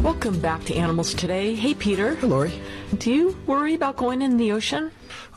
Welcome back to Animals Today. Hey, Peter. Hey, Lori. Do you worry about going in the ocean?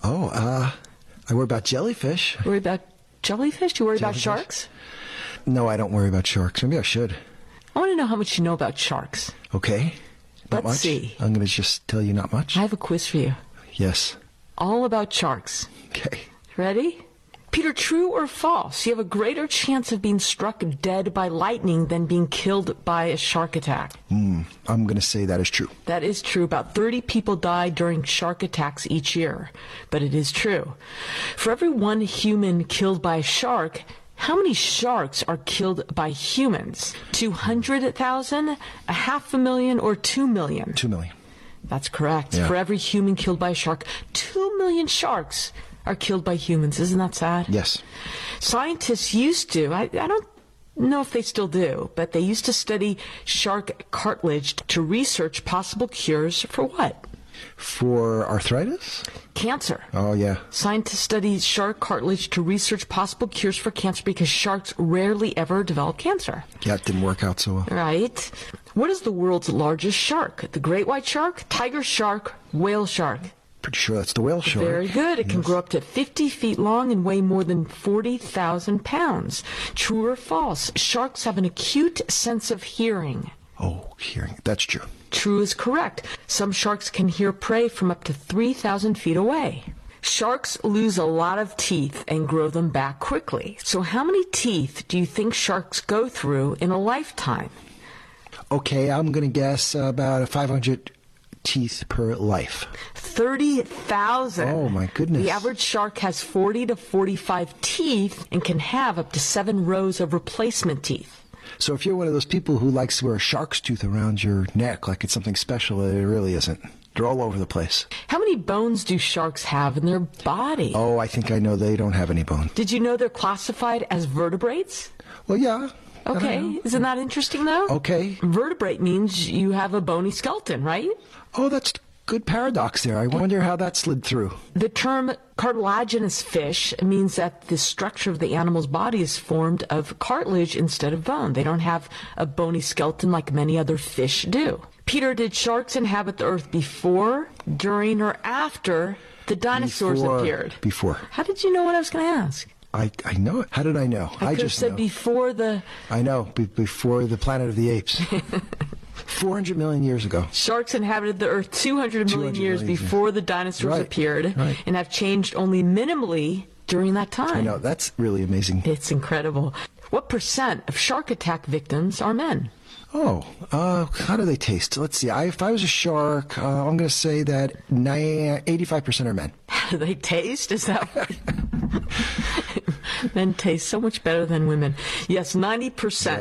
I worry about jellyfish. Worry about jellyfish? Do you worry about Jellyfish? sharks? No, I don't worry about sharks. Maybe I should. I want to know how much you know about sharks. Okay. Not Let's much? see. I'm going to just tell you not much. I have a quiz for you. Yes. All about sharks. Okay. Ready? Peter, true or false? You have a greater chance of being struck dead by lightning than being killed by a shark attack. I'm going to say that is true. That is true. About 30 people die during shark attacks each year. But it is true. For every one human killed by a shark, how many sharks are killed by humans? 200,000, 500,000, or 2 million? 2 million. That's correct. Yeah. For every human killed by a shark, 2 million sharks are killed by humans. Isn't that sad? Yes. Scientists used to, I don't know if they still do, but they used to study shark cartilage to research possible cures for what? For arthritis? Cancer. Oh, yeah. Scientists study shark cartilage to research possible cures for cancer because sharks rarely ever develop cancer. Yeah, it didn't work out so well. Right. What is the world's largest shark? The great white shark, tiger shark, whale shark? Pretty sure that's the whale shark. Very good. It can grow up to 50 feet long and weigh more than 40,000 pounds. True or false? Sharks have an acute sense of hearing. Oh, hearing. That's true. True is correct. Some sharks can hear prey from up to 3,000 feet away. Sharks lose a lot of teeth and grow them back quickly. So how many teeth do you think sharks go through in a lifetime? Okay, I'm going to guess about 500 teeth per life. 30,000. Oh, my goodness. The average shark has 40 to 45 teeth and can have up to 7 rows of replacement teeth. So if you're one of those people who likes to wear a shark's tooth around your neck like it's something special, it really isn't. They're all over the place. How many bones do sharks have in their body? Oh, I think I know they don't have any bone. Did you know they're classified as vertebrates? Well, yeah. Okay. Isn't that interesting, though? Okay. Vertebrate means you have a bony skeleton, right? Oh, that's good paradox there. I wonder how that slid through. The term cartilaginous fish means that the structure of the animal's body is formed of cartilage instead of bone. They don't have a bony skeleton like many other fish do. Peter, did sharks inhabit the earth before, during, or after the dinosaurs appeared? Before. How did you know what I was going to ask? I know it. How did I know? I just said know. before the... I know. Before the Planet of the Apes. 400 million years ago. Sharks inhabited the earth 200 million years before the dinosaurs appeared and have changed only minimally during that time. I know. That's really amazing. It's incredible. What % of shark attack victims are men? Oh, how do they taste? Let's see. If I was a shark, I'm going to say that 85% are men. How do they taste? Is that what? Men taste so much better than women. Yes, 90%.